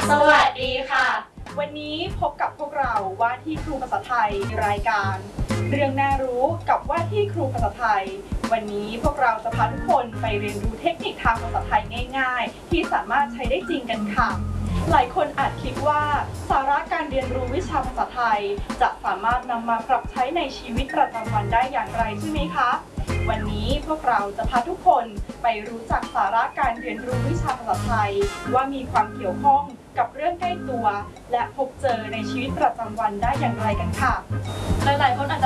สวัสดีค่ะวันนี้พบกับพวกเราว่าที่ครูภาษาไทยรายการเรื่องน่ารู้กับว่าที่ครูภาษาไทยวันนี้พวกเราจะพาทุกคนไปเรียนรู้เทคนิคทางภาษาไทยง่ายๆที่สามารถใช้ได้จริงกันค่ะหลายคนอาจคิดว่าสาระการเรียนรู้วิชาภาษาไทยจะสามารถนำมาปรับใช้ในชีวิตประจำวันได้อย่างไรใช่ไหมคะวันนี้พวกเราจะพาทุกคนไปรู้จักสาระการเรียนรู้วิชาภาษาไทยว่ามีความเกี่ยวข้องกับเรื่องใกล้ตัวและพบเจอในชีวิตประจำวันได้อย่างไรกันค่ะหลายๆคนอาจจะ